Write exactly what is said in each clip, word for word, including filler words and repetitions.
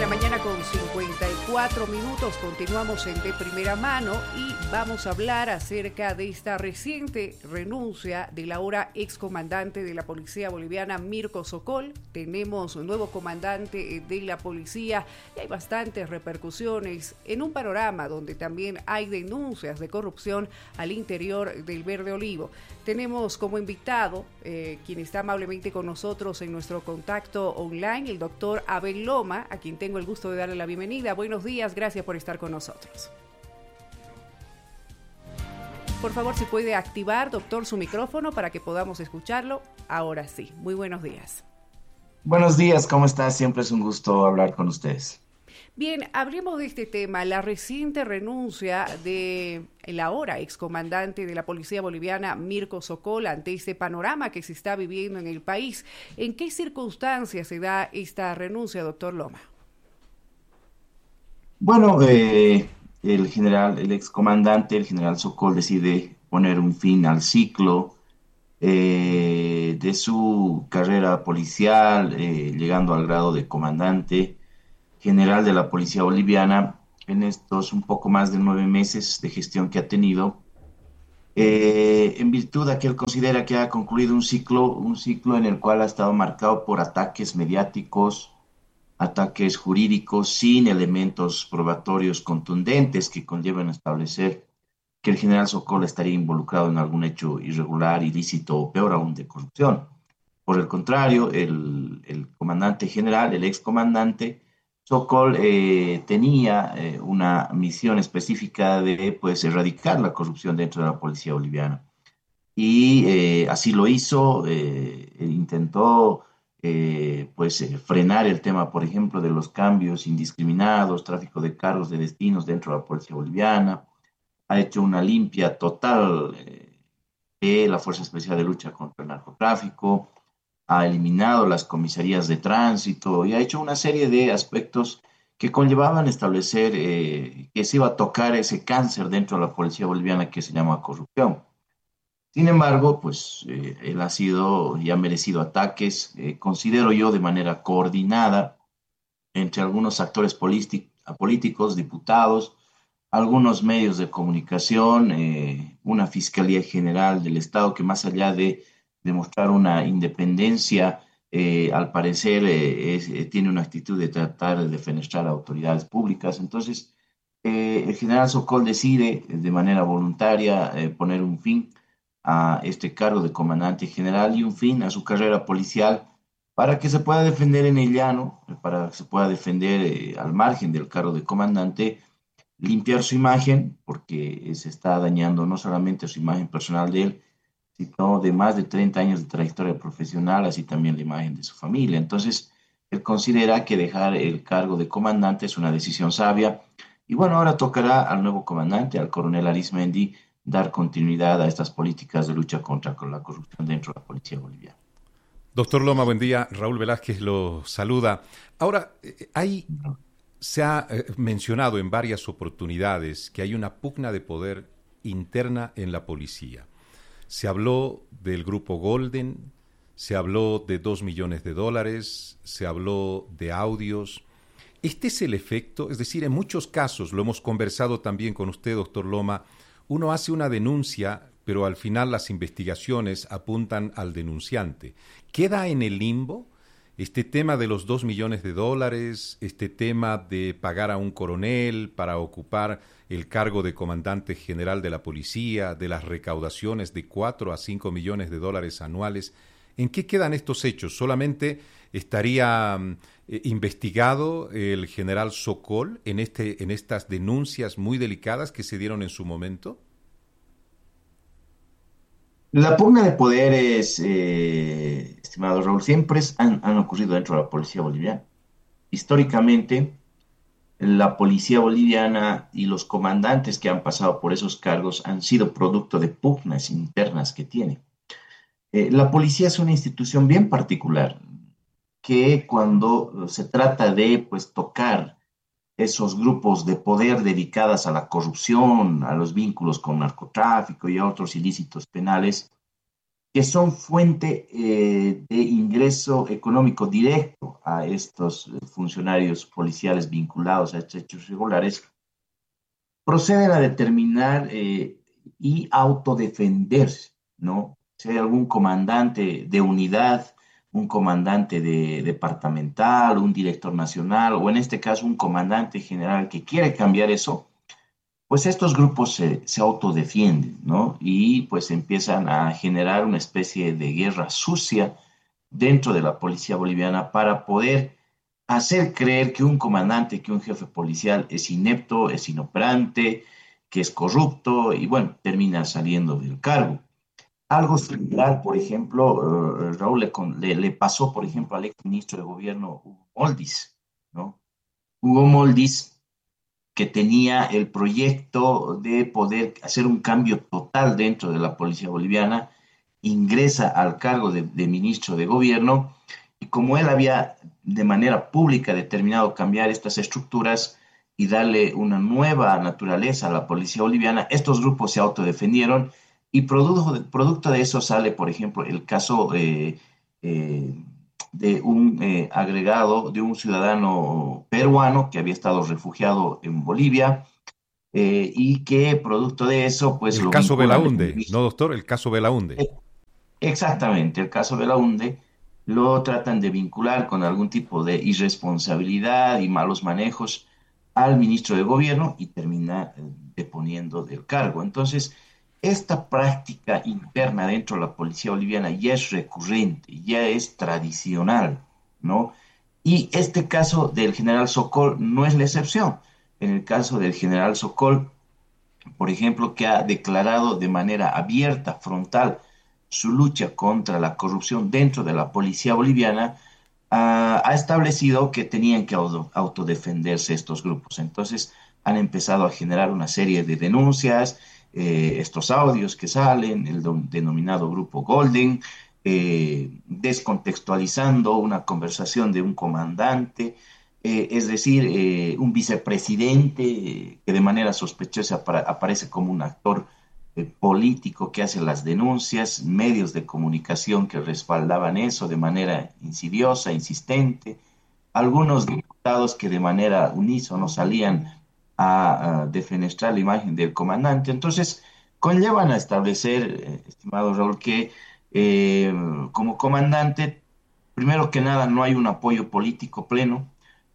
la mañana con cincuenta y cuatro minutos, continuamos en De Primera Mano y vamos a hablar acerca de esta reciente renuncia del ahora excomandante de la Policía Boliviana, Mirko Sokol. Tenemos un nuevo comandante de la policía y hay bastantes repercusiones en un panorama donde también hay denuncias de corrupción al interior del Verde Olivo. Tenemos como invitado, eh, quien está amablemente con nosotros en nuestro contacto online, el doctor Abel Loma, a quien tengo el gusto de darle la bienvenida. Buenos días, gracias por estar con nosotros. Por favor, si puede activar, doctor, su micrófono para que podamos escucharlo. Ahora sí, muy buenos días. Buenos días, ¿cómo estás? Siempre es un gusto hablar con ustedes. Bien, hablemos de este tema, la reciente renuncia de el ahora excomandante de la Policía Boliviana, Mirko Sokol, ante este panorama que se está viviendo en el país. ¿En qué circunstancias se da esta renuncia, doctor Loma? Bueno, eh, el general, el excomandante, el general Sokol, decide poner un fin al ciclo eh, de su carrera policial, eh, llegando al grado de comandante general de la Policía Boliviana en estos un poco más de nueve meses de gestión que ha tenido, eh, en virtud de que él considera que ha concluido un ciclo, un ciclo en el cual ha estado marcado por ataques mediáticos, ataques jurídicos sin elementos probatorios contundentes que conllevan a establecer que el general Sokol estaría involucrado en algún hecho irregular, ilícito o peor aún de corrupción. Por el contrario, el, el comandante general, el excomandante Sokol, eh, tenía eh, una misión específica de pues, erradicar la corrupción dentro de la policía boliviana. Y eh, así lo hizo, eh, intentó eh, pues, eh, frenar el tema, por ejemplo, de los cambios indiscriminados, tráfico de cargos de destinos dentro de la policía boliviana. Ha hecho una limpia total eh, de la Fuerza Especial de Lucha contra el Narcotráfico, ha eliminado las comisarías de tránsito y ha hecho una serie de aspectos que conllevaban establecer eh, que se iba a tocar ese cáncer dentro de la policía boliviana que se llama corrupción. Sin embargo, pues eh, él ha sido y ha merecido ataques, eh, considero yo, de manera coordinada entre algunos actores políticos, diputados, algunos medios de comunicación, eh, una Fiscalía General del Estado que más allá de demostrar una independencia, eh, al parecer eh, es, eh, tiene una actitud de tratar de defenestrar a autoridades públicas. Entonces, eh, el general Sokol decide de manera voluntaria eh, poner un fin a este cargo de comandante general y un fin a su carrera policial para que se pueda defender en el llano, para que se pueda defender eh, al margen del cargo de comandante, limpiar su imagen, porque se está dañando no solamente su imagen personal de él, sino de más de treinta años de trayectoria profesional, así también la imagen de su familia. Entonces, él considera que dejar el cargo de comandante es una decisión sabia. Y bueno, ahora tocará al nuevo comandante, al coronel Arismendi, dar continuidad a estas políticas de lucha contra la corrupción dentro de la policía boliviana. Doctor Loma, buen día. Raúl Velázquez lo saluda. Ahora, hay, se ha eh, mencionado en varias oportunidades que hay una pugna de poder interna en la policía. Se habló del grupo Golden, se habló de dos millones de dólares, se habló de audios. ¿Este es el efecto? Es decir, en muchos casos, lo hemos conversado también con usted, doctor Loma, uno hace una denuncia, pero al final las investigaciones apuntan al denunciante. ¿Queda en el limbo este tema de los dos millones de dólares, este tema de pagar a un coronel para ocupar el cargo de comandante general de la policía, de las recaudaciones de cuatro a cinco millones de dólares anuales? ¿En qué quedan estos hechos? ¿Solamente estaría eh, investigado el general Sokol en, este, en estas denuncias muy delicadas que se dieron en su momento? La pugna de poderes, eh, estimado Raúl, siempre es- han, han ocurrido dentro de la policía boliviana. Históricamente, la policía boliviana y los comandantes que han pasado por esos cargos han sido producto de pugnas internas que tiene. Eh, la policía es una institución bien particular que cuando se trata de pues tocar esos grupos de poder dedicadas a la corrupción, a los vínculos con narcotráfico y a otros ilícitos penales, que son fuente eh, de ingreso económico directo a estos funcionarios policiales vinculados a estos hechos irregulares, proceden a determinar eh, y autodefenderse, ¿no? Si hay algún comandante de unidad, un comandante de departamental, un director nacional, o en este caso un comandante general que quiere cambiar eso, pues estos grupos se, se autodefienden, ¿no? Y pues empiezan a generar una especie de guerra sucia dentro de la policía boliviana para poder hacer creer que un comandante, que un jefe policial es inepto, es inoperante, que es corrupto y bueno, termina saliendo del cargo. Algo similar, por ejemplo, eh, Raúl, le, con- le- le pasó, por ejemplo, al ex ministro de gobierno Hugo Moldis, ¿no? Hugo Moldis, que tenía el proyecto de poder hacer un cambio total dentro de la policía boliviana, ingresa al cargo de, de ministro de gobierno y como él había de manera pública determinado cambiar estas estructuras y darle una nueva naturaleza a la policía boliviana, estos grupos se autodefendieron y producto, producto de eso sale, por ejemplo, el caso eh, eh, de un eh, agregado de un ciudadano peruano que había estado refugiado en Bolivia eh, y que producto de eso pues El lo caso vinculan de Belaunde, ¿no, doctor? El caso Belaunde. exactamente, el caso de la UNDE lo tratan de vincular con algún tipo de irresponsabilidad y malos manejos al ministro de gobierno y termina eh, deponiendo del cargo. Entonces, esta práctica interna dentro de la policía boliviana ya es recurrente, ya es tradicional, ¿no? Y este caso del general Sokol no es la excepción. En el caso del general Sokol, por ejemplo, que ha declarado de manera abierta, frontal, su lucha contra la corrupción dentro de la policía boliviana, ah, ha establecido que tenían que auto- autodefenderse estos grupos. Entonces han empezado a generar una serie de denuncias, eh, estos audios que salen, el do- denominado grupo Golden, eh, descontextualizando una conversación de un comandante, eh, es decir, eh, un vicepresidente eh, que de manera sospechosa apara- aparece como un actor eh, político que hace las denuncias, medios de comunicación que respaldaban eso de manera insidiosa, insistente, algunos diputados que de manera unísono salían a, a defenestrar la imagen del comandante. Entonces, conllevan a establecer, eh, estimado Raúl, que eh, como comandante, primero que nada, no hay un apoyo político pleno.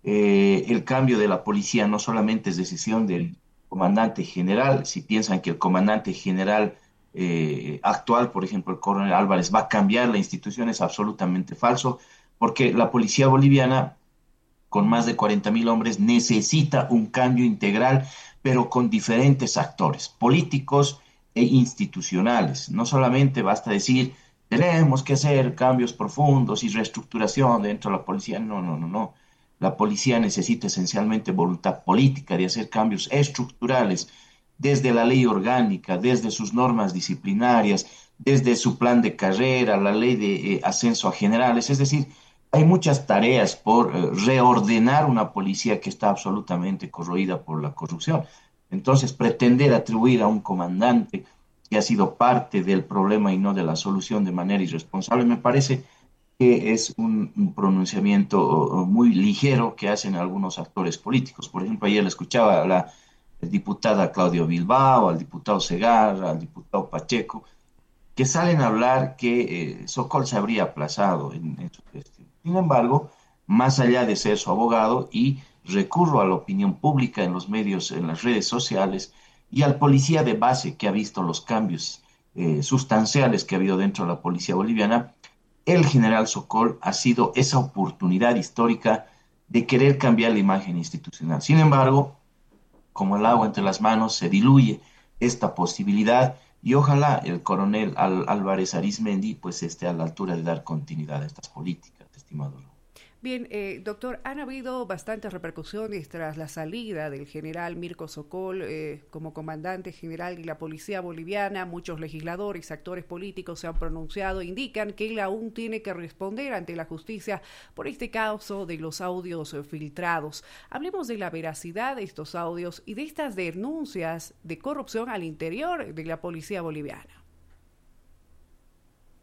Eh, el cambio de la policía no solamente es decisión del comandante general. Si piensan que el comandante general eh, actual, por ejemplo, el coronel Álvarez, va a cambiar la institución, es absolutamente falso, porque la policía boliviana, con más de cuarenta mil hombres, necesita un cambio integral, pero con diferentes actores, políticos e institucionales. No solamente basta decir, tenemos que hacer cambios profundos y reestructuración dentro de la policía. No, no, no, no. La policía necesita esencialmente voluntad política de hacer cambios estructurales desde la ley orgánica, desde sus normas disciplinarias, desde su plan de carrera, la ley de eh, ascenso a generales. Es decir, hay muchas tareas por eh, reordenar una policía que está absolutamente corroída por la corrupción. Entonces, pretender atribuir a un comandante que ha sido parte del problema y no de la solución de manera irresponsable, me parece que es un, un pronunciamiento uh, muy ligero que hacen algunos actores políticos. Por ejemplo, ayer le escuchaba a la diputada Claudio Bilbao, al diputado Segarra, al diputado Pacheco, que salen a hablar que eh, Sokol se habría aplazado en, en su gestión. Sin embargo, más allá de ser su abogado, y recurro a la opinión pública en los medios, en las redes sociales, y al policía de base que ha visto los cambios eh, sustanciales que ha habido dentro de la policía boliviana, el general Sokol ha sido esa oportunidad histórica de querer cambiar la imagen institucional. Sin embargo, como el agua entre las manos, se diluye esta posibilidad y ojalá el coronel Al- Álvarez Arizmendi pues esté a la altura de dar continuidad a estas políticas, estimado. Bien, eh, doctor, han habido bastantes repercusiones tras la salida del general Mirko Sokol eh, como comandante general de la policía boliviana. Muchos legisladores, actores políticos se han pronunciado e indican que él aún tiene que responder ante la justicia por este caso de los audios eh, filtrados. Hablemos de la veracidad de estos audios y de estas denuncias de corrupción al interior de la policía boliviana.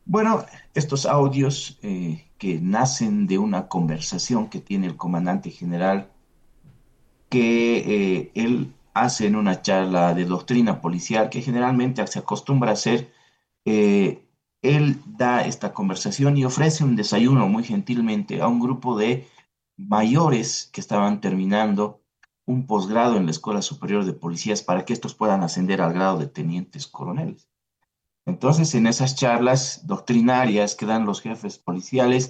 Bueno, estos audios eh, que nacen de una conversación que tiene el comandante general que eh, él hace en una charla de doctrina policial que generalmente se acostumbra a hacer. eh, Él da esta conversación y ofrece un desayuno muy gentilmente a un grupo de mayores que estaban terminando un posgrado en la Escuela Superior de Policías para que estos puedan ascender al grado de tenientes coroneles. Entonces, en esas charlas doctrinarias que dan los jefes policiales,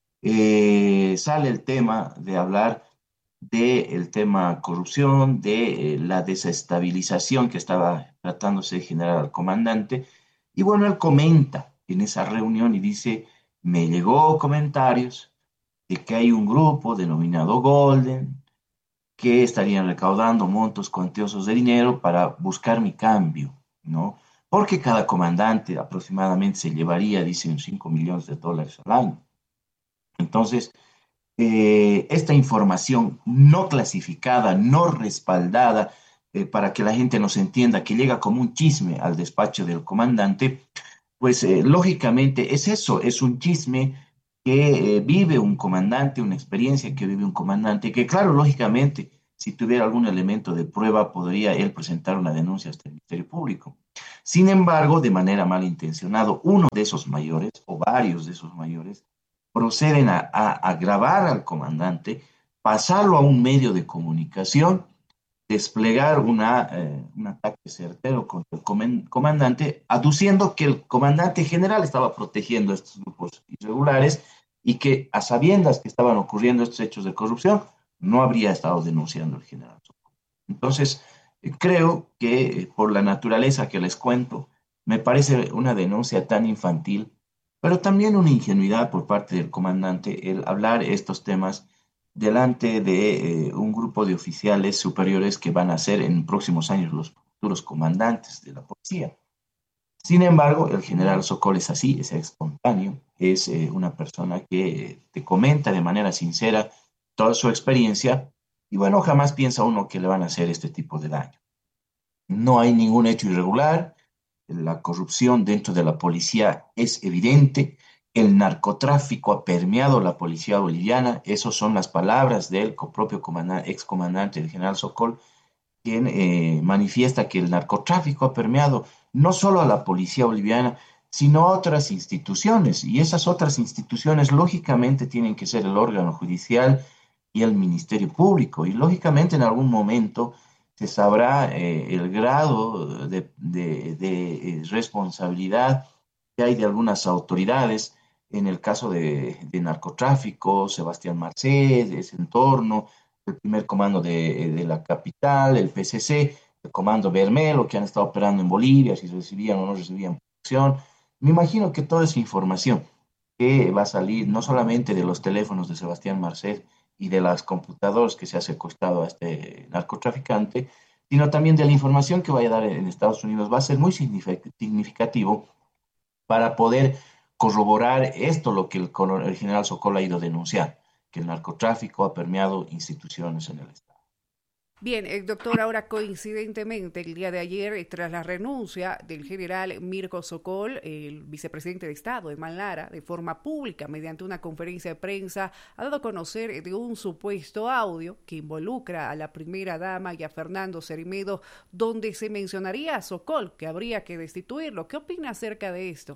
eh, sale el tema de hablar del tema corrupción, de eh, la desestabilización que estaba tratándose de generar al comandante. Y bueno, él comenta en esa reunión y dice, me llegó comentarios de que hay un grupo denominado Golden que estarían recaudando montos cuantiosos de dinero para buscar mi cambio, ¿no? Porque cada comandante aproximadamente se llevaría, dicen, cinco millones de dólares al año. Entonces, eh, esta información no clasificada, no respaldada, eh, para que la gente nos entienda que llega como un chisme al despacho del comandante, pues eh, lógicamente es eso, es un chisme que eh, vive un comandante, una experiencia que vive un comandante, que claro, lógicamente, si tuviera algún elemento de prueba, podría él presentar una denuncia ante el Ministerio Público. Sin embargo, de manera malintencionada, uno de esos mayores, o varios de esos mayores, proceden a, a, a grabar al comandante, pasarlo a un medio de comunicación, desplegar una, eh, un ataque certero contra el comen- comandante, aduciendo que el comandante general estaba protegiendo a estos grupos irregulares y que a sabiendas que estaban ocurriendo estos hechos de corrupción, no habría estado denunciando el general. Entonces, eh, creo que eh, por la naturaleza que les cuento, me parece una denuncia tan infantil, pero también una ingenuidad por parte del comandante el hablar estos temas delante de eh, un grupo de oficiales superiores que van a ser en próximos años los futuros comandantes de la policía. Sin embargo, el general Sokol es así, es espontáneo, es eh, una persona que eh, te comenta de manera sincera toda su experiencia y bueno, jamás piensa uno que le van a hacer este tipo de daño. No hay ningún hecho irregular, la corrupción dentro de la policía es evidente, el narcotráfico ha permeado la policía boliviana, esas son las palabras del propio comandante, excomandante, el general Sokol, quien eh, manifiesta que el narcotráfico ha permeado no solo a la policía boliviana, sino a otras instituciones, y esas otras instituciones lógicamente tienen que ser el órgano judicial y el Ministerio Público, y lógicamente en algún momento se sabrá eh, el grado de, de, de, eh, responsabilidad que hay de algunas autoridades. En el caso de, de narcotráfico, Sebastián Marcet, ese entorno, el primer comando de, de la capital, el P C C, el comando Bermelo, que han estado operando en Bolivia, si recibían o no recibían protección. Me imagino que toda esa información que va a salir no solamente de los teléfonos de Sebastián Marcet y de las computadoras que se ha secuestrado a este narcotraficante, sino también de la información que vaya a dar en Estados Unidos, va a ser muy significativo para poder corroborar esto, lo que el, el general Sokol ha ido denunciando, que el narcotráfico ha permeado instituciones en el Estado. Bien, eh, doctor, ahora coincidentemente el día de ayer, eh, tras la renuncia del general Mirko Sokol, el vicepresidente de Estado, Eman Lara, de forma pública, mediante una conferencia de prensa, ha dado a conocer eh, de un supuesto audio que involucra a la primera dama y a Fernando Cerimedo, donde se mencionaría a Sokol, que habría que destituirlo. ¿Qué opina acerca de esto?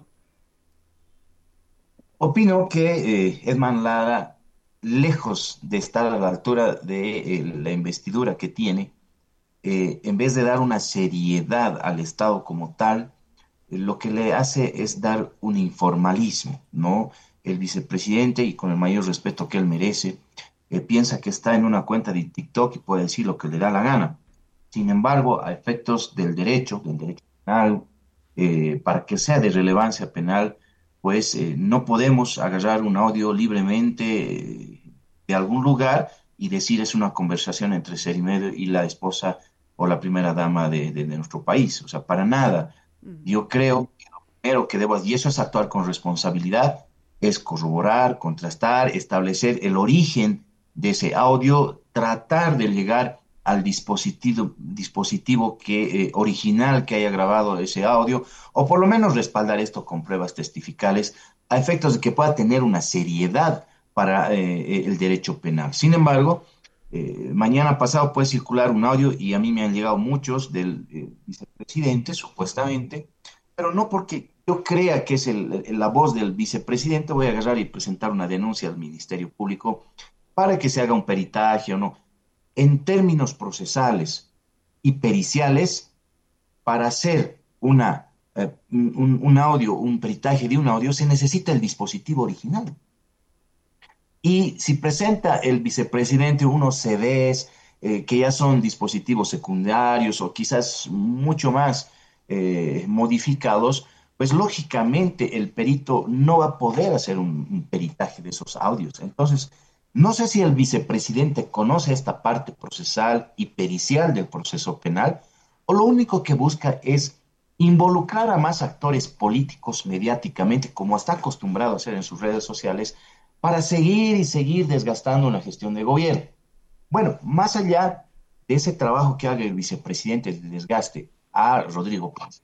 Opino que eh, Edman Lara, lejos de estar a la altura de eh, la investidura que tiene, eh, en vez de dar una seriedad al Estado como tal, eh, lo que le hace es dar un informalismo, ¿no? El vicepresidente, y con el mayor respeto que él merece, eh, piensa que está en una cuenta de TikTok y puede decir lo que le da la gana. Sin embargo, a efectos del derecho, del derecho penal, eh, para que sea de relevancia penal, pues eh, no podemos agarrar un audio libremente eh, de algún lugar y decir es una conversación entre Cerimedo y la esposa o la primera dama de, de, de nuestro país. O sea, para nada. Mm. Yo creo que lo primero que debo, y eso es actuar con responsabilidad, es corroborar, contrastar, establecer el origen de ese audio, tratar de llegar al dispositivo, dispositivo que, eh, original que haya grabado ese audio, o por lo menos respaldar esto con pruebas testificales a efectos de que pueda tener una seriedad para eh, el derecho penal. Sin embargo, eh, mañana pasado puede circular un audio y a mí me han llegado muchos del eh, vicepresidente, supuestamente, pero no porque yo crea que es el, el- la voz del vicepresidente, voy a agarrar y presentar una denuncia al Ministerio Público para que se haga un peritaje o no. En términos procesales y periciales, para hacer una, eh, un, un audio, un peritaje de un audio, se necesita el dispositivo original. Y si presenta el vicepresidente unos C Ds eh, que ya son dispositivos secundarios o quizás mucho más eh, modificados, pues lógicamente el perito no va a poder hacer un, un peritaje de esos audios. Entonces, no sé si el vicepresidente conoce esta parte procesal y pericial del proceso penal o lo único que busca es involucrar a más actores políticos mediáticamente, como está acostumbrado a hacer en sus redes sociales, para seguir y seguir desgastando una gestión de gobierno. Bueno, más allá de ese trabajo que haga el vicepresidente de desgaste a Rodrigo Paz,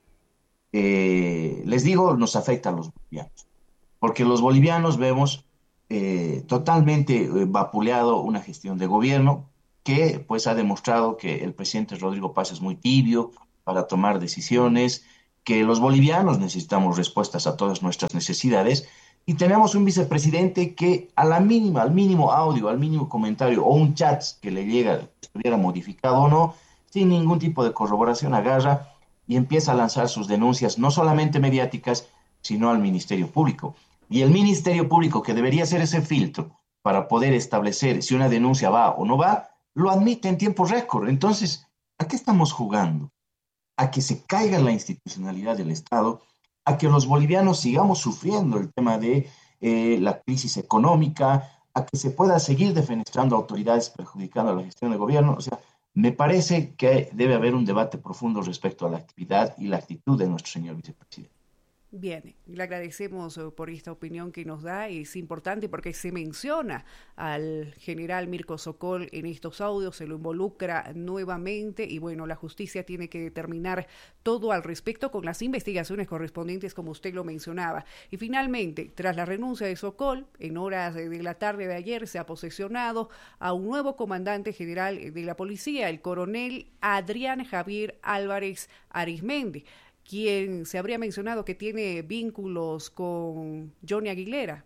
eh, les digo, nos afecta a los bolivianos, porque los bolivianos vemos eh, totalmente eh, vapuleado una gestión de gobierno que pues ha demostrado que el presidente Rodrigo Paz es muy tibio para tomar decisiones, que los bolivianos necesitamos respuestas a todas nuestras necesidades y tenemos un vicepresidente que a la mínima, al mínimo audio, al mínimo comentario o un chat que le llega, estuviera modificado o no, sin ningún tipo de corroboración, agarra y empieza a lanzar sus denuncias, no solamente mediáticas, sino al Ministerio Público. Y el Ministerio Público, que debería ser ese filtro para poder establecer si una denuncia va o no va, lo admite en tiempo récord. Entonces, ¿a qué estamos jugando? A que se caiga la institucionalidad del Estado, a que los bolivianos sigamos sufriendo el tema de eh, la crisis económica, a que se pueda seguir defenestrando autoridades perjudicando la gestión del gobierno. O sea, me parece que debe haber un debate profundo respecto a la actividad y la actitud de nuestro señor vicepresidente. Bien, le agradecemos eh, por esta opinión que nos da. Es importante porque se menciona al general Mirko Sokol en estos audios, se lo involucra nuevamente y bueno, la justicia tiene que determinar todo al respecto con las investigaciones correspondientes, como usted lo mencionaba. Y finalmente, tras la renuncia de Sokol, en horas de la tarde de ayer se ha posesionado a un nuevo comandante general de la policía, el coronel Adrián Javier Álvarez Arizmendi, quien se habría mencionado que tiene vínculos con Johnny Aguilera.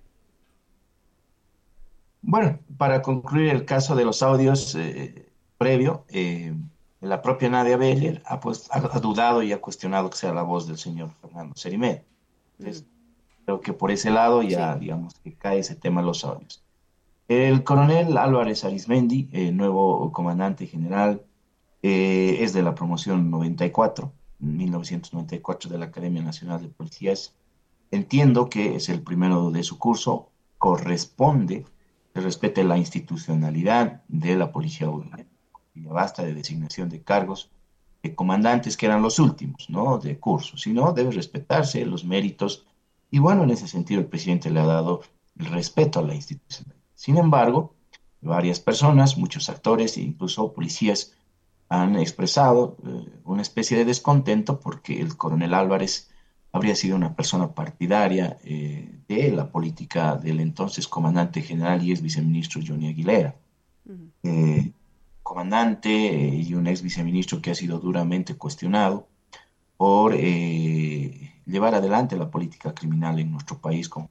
Bueno, para concluir el caso de los audios eh, previo, eh, la propia Nadia Beller ha, pues, ha, ha dudado y ha cuestionado que sea la voz del señor Fernando Serimet. Entonces, Mm, creo que por ese lado ya, sí. digamos, que cae ese tema de los audios. El coronel Álvarez Arizmendi, eh, nuevo comandante general, eh, es de la promoción noventa y cuatro, mil novecientos noventa y cuatro de la Academia Nacional de Policías. Entiendo que es el primero de su curso, corresponde que respete la institucionalidad de la Policía Boliviana. Y ya basta de designación de cargos de comandantes que eran los últimos, ¿no? De curso, sino debe respetarse los méritos. Y bueno, en ese sentido el presidente le ha dado el respeto a la institucionalidad. Sin embargo, varias personas, muchos actores e incluso policías han expresado eh, una especie de descontento porque el coronel Álvarez habría sido una persona partidaria eh, de la política del entonces comandante general y ex viceministro Johnny Aguilera. Ujú. Eh, comandante eh, y un ex viceministro que ha sido duramente cuestionado por eh, llevar adelante la política criminal en nuestro país con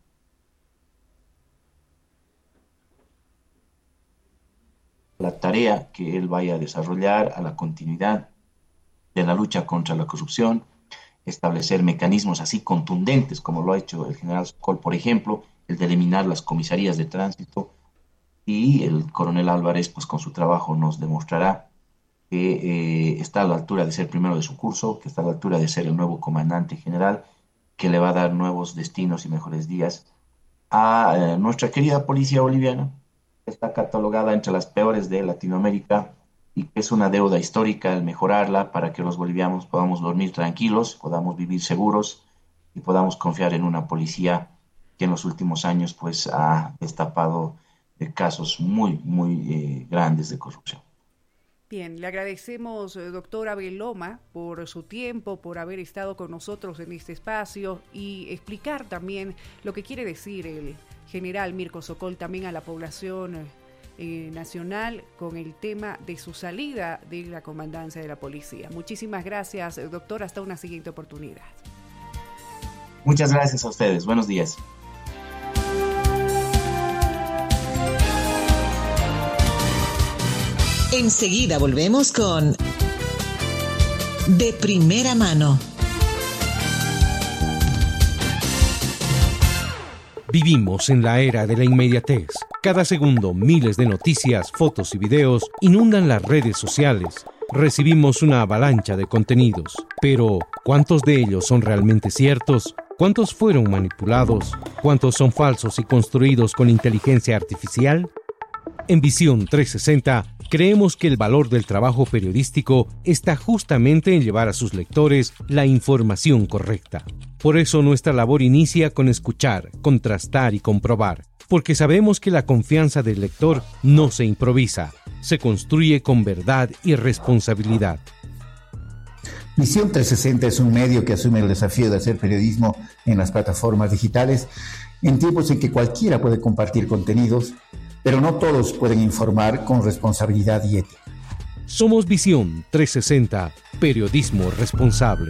la tarea que él vaya a desarrollar a la continuidad de la lucha contra la corrupción, establecer mecanismos así contundentes como lo ha hecho el general Sokol, por ejemplo, el de eliminar las comisarías de tránsito, y el coronel Álvarez, pues con su trabajo nos demostrará que eh, está a la altura de ser primero de su curso, que está a la altura de ser el nuevo comandante general, que le va a dar nuevos destinos y mejores días a eh, nuestra querida policía boliviana, que está catalogada entre las peores de Latinoamérica y que es una deuda histórica el mejorarla para que los bolivianos podamos dormir tranquilos, podamos vivir seguros y podamos confiar en una policía que en los últimos años pues ha destapado eh, casos muy, muy eh, grandes de corrupción. Bien, le agradecemos, doctor Abel Loma, por su tiempo, por haber estado con nosotros en este espacio y explicar también lo que quiere decir el general Mirko Sokol también a la población eh, nacional con el tema de su salida de la comandancia de la policía. Muchísimas gracias, doctor. Hasta una siguiente oportunidad. Muchas gracias a ustedes. Buenos días. Enseguida volvemos con De Primera Mano. Vivimos en la era de la inmediatez. Cada segundo, miles de noticias, fotos y videos inundan las redes sociales. Recibimos una avalancha de contenidos. Pero, ¿cuántos de ellos son realmente ciertos? ¿Cuántos fueron manipulados? ¿Cuántos son falsos y construidos con inteligencia artificial? En Visión trescientos sesenta, creemos que el valor del trabajo periodístico está justamente en llevar a sus lectores la información correcta. Por eso nuestra labor inicia con escuchar, contrastar y comprobar, porque sabemos que la confianza del lector no se improvisa, se construye con verdad y responsabilidad. Visión trescientos sesenta es un medio que asume el desafío de hacer periodismo en las plataformas digitales, en tiempos en que cualquiera puede compartir contenidos, pero no todos pueden informar con responsabilidad y ética. Somos Visión trescientos sesenta, periodismo responsable.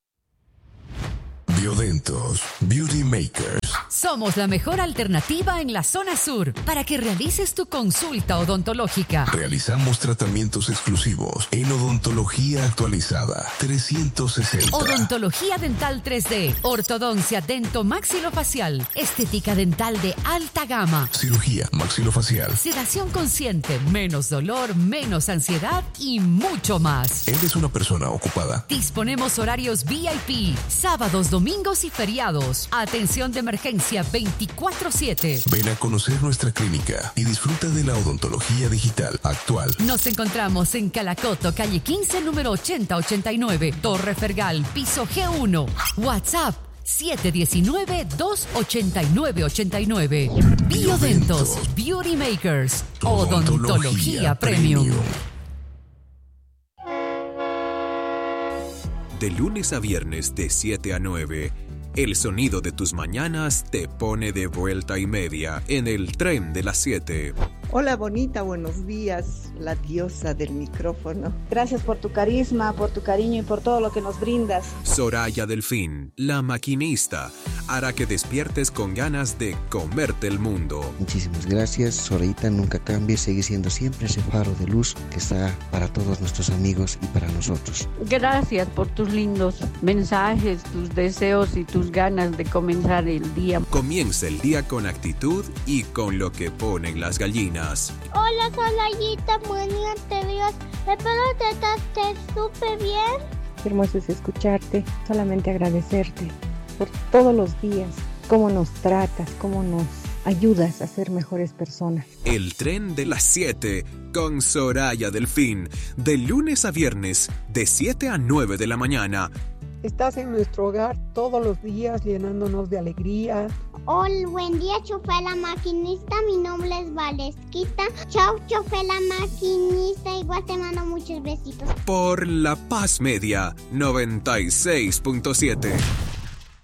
Biodentos Beauty Makers. Somos la mejor alternativa en la zona sur para que realices tu consulta odontológica. Realizamos tratamientos exclusivos en odontología actualizada trescientos sesenta. Odontología dental tres D, ortodoncia dento-maxilofacial, estética dental de alta gama, cirugía maxilofacial, sedación consciente, menos dolor, menos ansiedad y mucho más. ¿Eres una persona ocupada? Disponemos horarios V I P, sábados, domingos y feriados. Atención de emergencia veinticuatro siete. Ven a conocer nuestra clínica y disfruta de la odontología digital actual. Nos encontramos en Calacoto, calle quince, número ochenta ochenta y nueve, Torre Fergal, piso G uno. WhatsApp siete uno nueve, dos ocho nueve ocho nueve. Biodentos Beauty Makers. Odontología, Odontología Premium. Premium. De lunes a viernes de siete a nueve, el sonido de tus mañanas te pone de vuelta y media en el tren de las siete. Hola bonita, buenos días, la diosa del micrófono. Gracias por tu carisma, por tu cariño y por todo lo que nos brindas. Soraya Delfín, la maquinista, hará que despiertes con ganas de comerte el mundo. Muchísimas gracias, Sorayita, nunca cambie, sigue siendo siempre ese faro de luz que está para todos nuestros amigos y para nosotros. Gracias por tus lindos mensajes, tus deseos y tus ganas de comenzar el día. Comienza el día con actitud y con lo que ponen las gallinas. Hola, Solayita, buen día te Dios. Espero que estés súper bien. Qué hermoso es escucharte, solamente agradecerte por todos los días, cómo nos tratas, cómo nos ayudas a ser mejores personas. El tren de las siete con Soraya Delfín, de lunes a viernes, de siete a nueve de la mañana. Estás en nuestro hogar todos los días llenándonos de alegría. Hola, buen día, chofer la maquinista. Mi nombre es Valesquita. Chao, chofer la maquinista. Igual te mando muchos besitos. Por La Paz Media, noventa y seis punto siete.